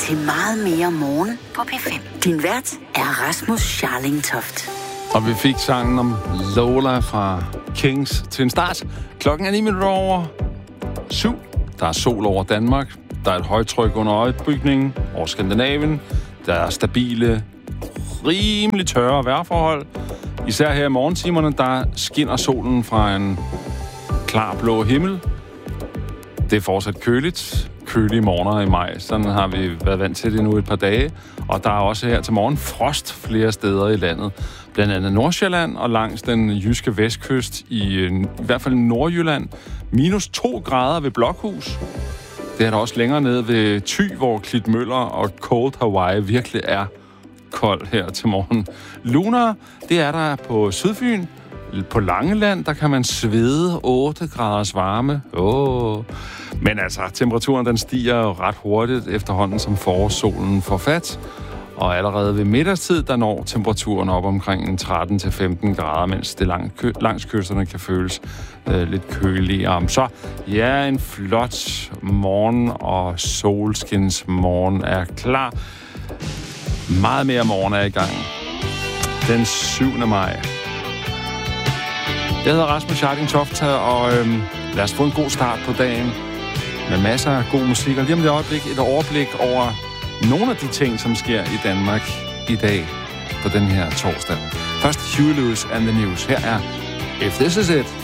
til meget mere morgen på P5. Din vært er Rasmus Scharling Toft. Og vi fik sangen om Lola fra Kings til en start. Klokken er 7:09. Der er sol over Danmark. Der er et højtryk under øjebygningen over Skandinavien. Der er stabile, rimelig tørre vejrforhold. Især her i morgentimerne, der skinner solen fra en klar blå himmel. Det er fortsat køligt. Kølige morgener i maj. Sådan har vi været vant til det nu et par dage. Og der er også her til morgen frost flere steder i landet. Blandt andet Nordsjælland og langs den jyske vestkyst i hvert fald Nordjylland. -2 grader ved Blokhus. Det er der også længere nede ved Thy, hvor Klitmøller og Cold Hawaii virkelig er koldt her til morgen. Lunar, det er der på Sydfyn. På Langeland, der kan man svede 8 graders varme. Men altså, temperaturen den stiger jo ret hurtigt efterhånden, som forårssolen får fat. Og allerede ved middagstid, der når temperaturen op omkring 13-15 grader, mens det langs kysterne kan føles lidt køligere. Så ja, en flot morgen og solskinsmorgen er klar. Meget mere morgen er i gang. Den 7. maj. Jeg hedder Rasmus Scharling Toft, og lad os få en god start på dagen med masser af god musik. Og lige om det øjeblik et overblik over nogle af de ting, som sker i Danmark i dag på den her torsdag. Først Huey Lewis and the News. Her er If This Is It.